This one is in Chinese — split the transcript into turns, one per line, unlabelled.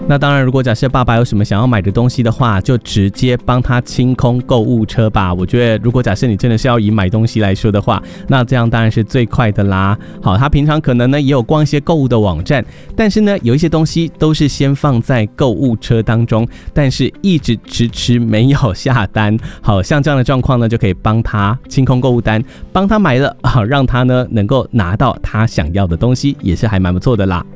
那当然，如果假设爸爸有什么想要买的东西的话，就直接帮他清空购物车吧。我觉得如果假设你真的是要以买东西来说的话，那这样当然是最快的啦。好，他平常可能呢也有逛一些购物的网站，但是呢有一些东西都是先放在购物车当中，但是一直迟迟没有下单。好，像这样的状况呢，就可以帮他清空购物单，帮他买了，好，让他呢能够拿到他想要的东西，也是还蛮不错的啦。